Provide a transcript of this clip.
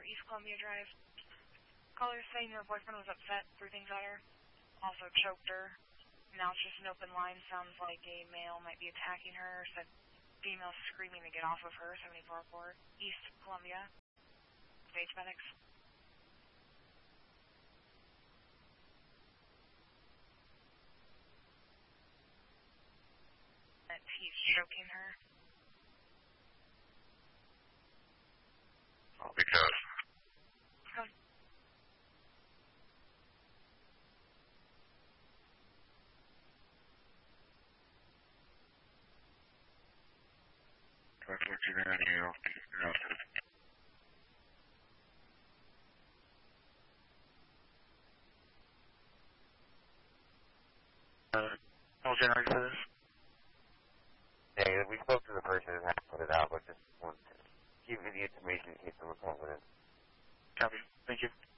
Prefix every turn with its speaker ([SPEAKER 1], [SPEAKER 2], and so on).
[SPEAKER 1] East Columbia Drive. Caller saying your boyfriend was upset, threw things at her, also choked her. Now it's just an open line. Sounds like a male might be attacking her. Said female screaming to get off of her. 74 Port, East Columbia. Stage medics. And he's choking her.
[SPEAKER 2] Because. That's what you're going to do. Call generator for this?
[SPEAKER 3] Yeah, we spoke to the person and had to put it out, but just wanted to give you the information in case someone calls it in.
[SPEAKER 2] Copy. Thank you.